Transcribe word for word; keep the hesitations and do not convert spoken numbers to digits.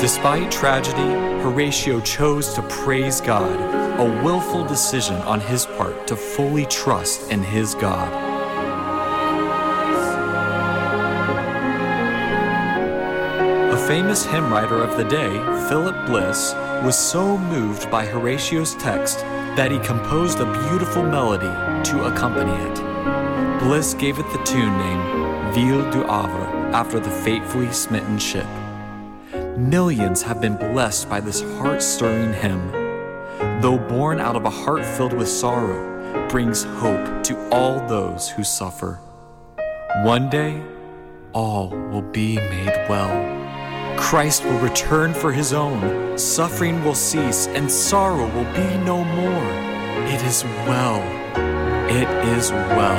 Despite tragedy, Horatio chose to praise God, a willful decision on his part to fully trust in his God. A famous hymn writer of the day, Philip Bliss, was so moved by Horatio's text that he composed a beautiful melody to accompany it. Bliss gave it the tune name Ville du Havre after the fatefully smitten ship. Millions have been blessed by this heart-stirring hymn. Though born out of a heart filled with sorrow, brings hope to all those who suffer. One day, all will be made well. Christ will return for his own, suffering will cease, and sorrow will be no more. It is well, it is well.